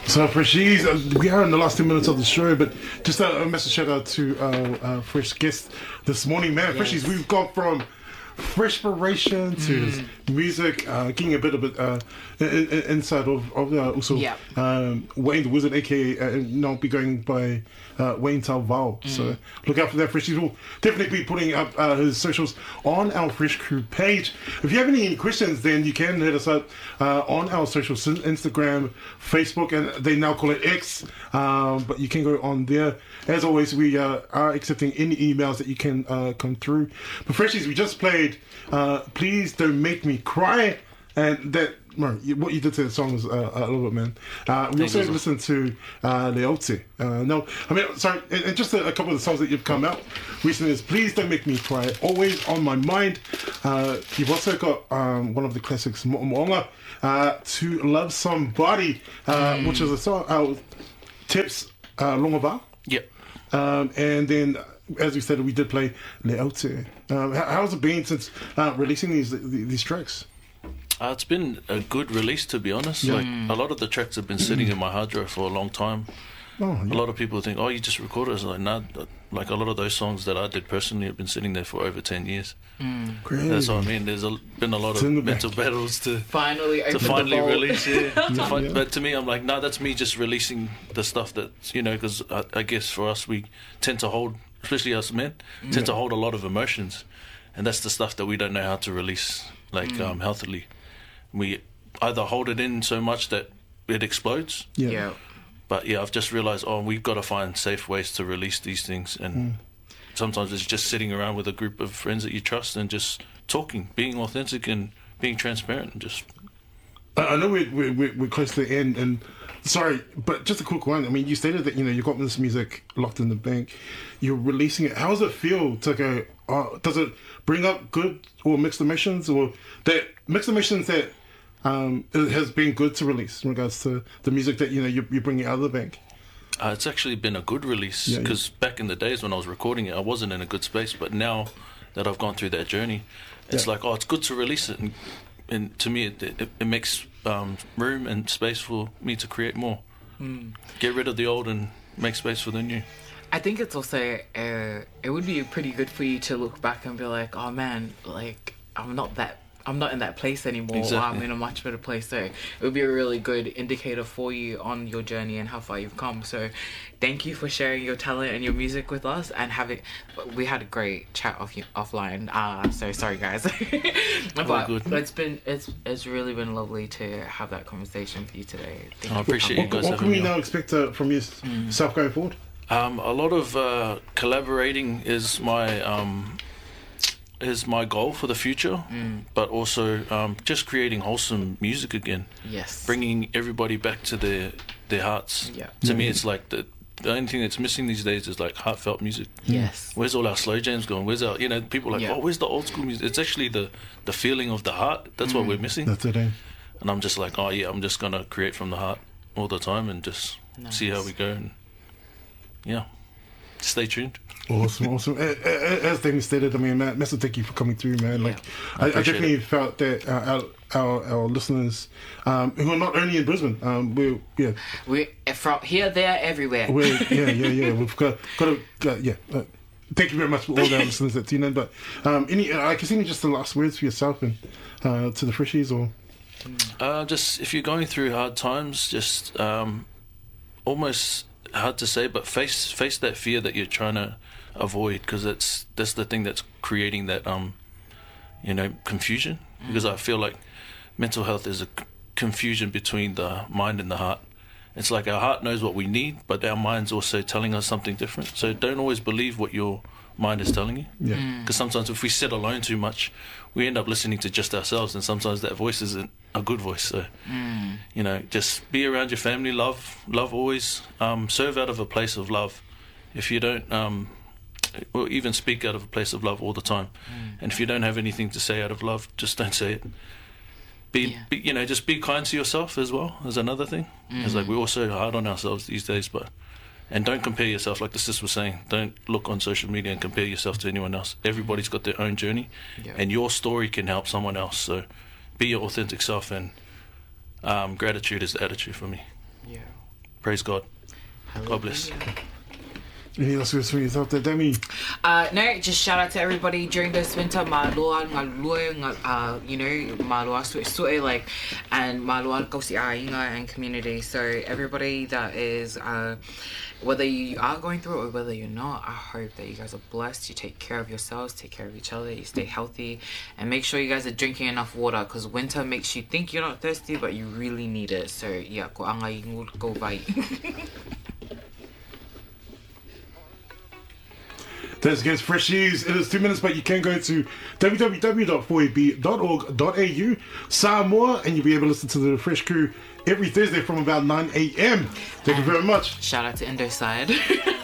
So Freshies, we are in the last 10 minutes of the show, but just a massive shout out to our fresh guest this morning, man. Yes. Freshies, we've gone from Freshpiration to his music, getting a bit of inside of also Wayne the Wizard, aka now be going by Wayne Talval. So look out for that. Freshies will definitely be putting up his socials on our Fresh Crew page. If you have any questions, then you can hit us up on our socials, Instagram, Facebook, and they now call it X, but you can go on there. As always, we are accepting any emails that you can come through. But Freshies, we just played Please Don't Make Me Cry, and that what you did to the song was a little bit, man. We also listened to Leote. No, I mean, sorry, and just a couple of the songs that you've come out recently is Please Don't Make Me Cry, Always on My Mind. You've also got one of the classics, Mo'onga, To Love Somebody, which is a song, Tips Longava. Yep. And then, as we said, we did play Leote. How's it been since releasing these tracks? It's been a good release, to be honest. Like a lot of the tracks have been sitting in my hard drive for a long time. A lot of people think, "Oh, you just recorded it." It's like, nah. Like a lot of those songs that I did personally have been sitting there for over 10 years. Crazy. That's what I mean. There's been a lot of mental battles to finally release it. But to me, I'm like, no, that's me just releasing the stuff that, because I guess for us, we tend to hold, especially us men, tend to hold a lot of emotions, and that's the stuff that we don't know how to release healthily. We either hold it in so much that it explodes. Yeah. But yeah, I've just realised, we've got to find safe ways to release these things, and sometimes it's just sitting around with a group of friends that you trust and just talking, being authentic and being transparent, and just. I know we're close to the end, and sorry, but just a quick one. I mean, you stated that you got this music locked in the bank. You're releasing it. How does it feel to go? Does it bring up good or mixed emotions, or that mixed emotions that it has been good to release in regards to the music that you're bringing out of the bank? It's actually been a good release, because back in the days when I was recording it, I wasn't in a good space. But now that I've gone through that journey, it's like, it's good to release it, and to me, it makes room and space for me to create more. Get rid of the old and make space for the new. I think it's also it would be pretty good for you to look back and be like, oh man, like I'm not in that place anymore. Exactly. I'm in a much better place. So it would be a really good indicator for you on your journey and how far you've come. So thank you for sharing your talent and your music with us, and we had a great chat offline. So sorry guys. But it's really been lovely to have that conversation with you today. I appreciate you guys. What can we now expect from yourself going forward? A lot of collaborating is my goal for the future, but also just creating wholesome music again. Yes. Bringing everybody back to their hearts. Yeah. To me, it's like the only thing that's missing these days is like heartfelt music. Yes. Where's all our slow jams going? Where's our, people are like, where's the old school music? It's actually the feeling of the heart. That's what we're missing. That's it, eh? And I'm just like, I'm just going to create from the heart all the time and just see how we go. And stay tuned. Awesome. As Damien stated, I mean, massive thank you for coming through, man. Like, I definitely felt that our listeners, who are not only in Brisbane, we're from here, there, everywhere. We've got to. Thank you very much for all our listeners that tune in. But I guess any just the last words for yourself and to the Freshies, or just if you're going through hard times, just almost hard to say, but face that fear that you're trying to avoid, because that's the thing that's creating that confusion. Because I feel like mental health is a confusion between the mind and the heart. It's like our heart knows what we need, but our mind's also telling us something different. So don't always believe what your mind is telling you. Because sometimes if we sit alone too much, we end up listening to just ourselves, and sometimes that voice isn't a good voice. So just be around your family, love always, serve out of a place of love. If you don't or even speak out of a place of love all the time, and if you don't have anything to say out of love, just don't say it. Just be kind to yourself as well as another thing. It's like we're all so hard on ourselves these days, and don't compare yourself, like the sis was saying. Don't look on social media and compare yourself to anyone else. Everybody's got their own journey, and your story can help someone else. So be your authentic self, and gratitude is the attitude for me. praise God. God bless. Any last words from yourself there, Demi? No, just shout out to everybody during this winter. Malua, you know, malua su'e like, and malua kausi ainga and community. So everybody that is, whether you are going through it or whether you're not, I hope that you guys are blessed. You take care of yourselves, take care of each other, you stay healthy, and make sure you guys are drinking enough water, because winter makes you think you're not thirsty, but you really need it. So yeah, ko anga ingul go vai. That's against Fresh News. It is 2 minutes, but you can go to www.4ab.org.au, Samoa, and you'll be able to listen to the Fresh Crew every Thursday from about 9 a.m. Thank you very much. Shout out to Indoside.